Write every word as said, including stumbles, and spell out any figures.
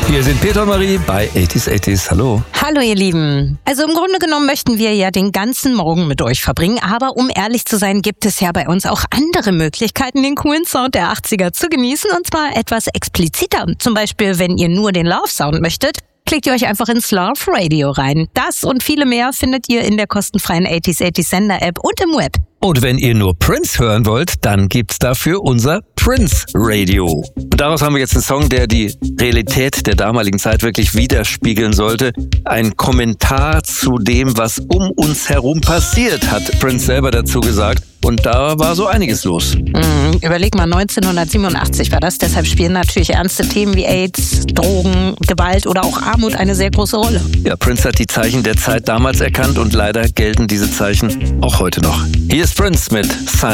Hier sind Peter und Marie bei achtziger achtzig. Hallo. Hallo ihr Lieben. Also im Grunde genommen möchten wir ja den ganzen Morgen mit euch verbringen, aber um ehrlich zu sein, gibt es ja bei uns auch andere Möglichkeiten, den coolen Sound der achtziger zu genießen, und zwar etwas expliziter. Zum Beispiel, wenn ihr nur den Love Sound möchtet, klickt ihr euch einfach ins Love Radio rein. Das und viele mehr findet ihr in der kostenfreien achtziger achtzig Sender App und im Web. Und wenn ihr nur Prince hören wollt, dann gibt's dafür unser Prince Radio. Und daraus haben wir jetzt einen Song, der die Realität der damaligen Zeit wirklich widerspiegeln sollte. Ein Kommentar zu dem, was um uns herum passiert, hat Prince selber dazu gesagt. Und da war so einiges los. Mhm, überleg mal, neunzehnhundertsiebenundachtzig war das. Deshalb spielen natürlich ernste Themen wie AIDS, Drogen, Gewalt oder auch Armut eine sehr große Rolle. Ja, Prince hat die Zeichen der Zeit damals erkannt und leider gelten diese Zeichen auch heute noch. Hier ist Prince mit Sign